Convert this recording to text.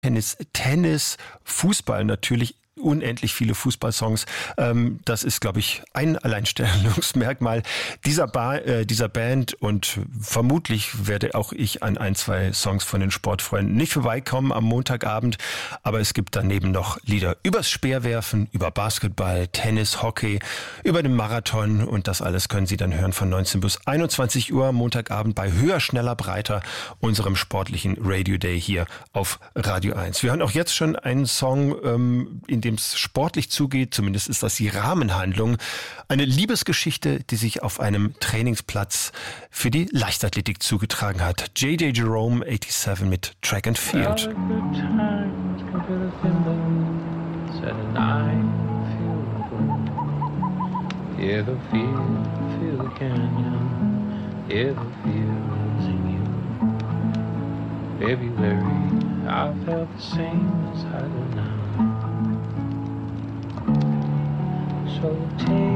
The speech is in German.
Tennis, Fußball natürlich. Unendlich viele Fußballsongs. Das ist, glaube ich, ein Alleinstellungsmerkmal dieser Band und vermutlich werde auch ich an 1, 2 Songs von den Sportfreunden nicht vorbeikommen am Montagabend, aber es gibt daneben noch Lieder übers Speerwerfen, über Basketball, Tennis, Hockey, über den Marathon und das alles können Sie dann hören von 19 bis 21 Uhr Montagabend bei Höher, Schneller, Breiter, unserem sportlichen Radio Day hier auf Radio 1. Wir hören auch jetzt schon einen Song, in dem es sportlich zugeht, zumindest ist das die Rahmenhandlung. Eine Liebesgeschichte, die sich auf einem Trainingsplatz für die Leichtathletik zugetragen hat. J.J. Jerome, 87 mit Track and Field. So take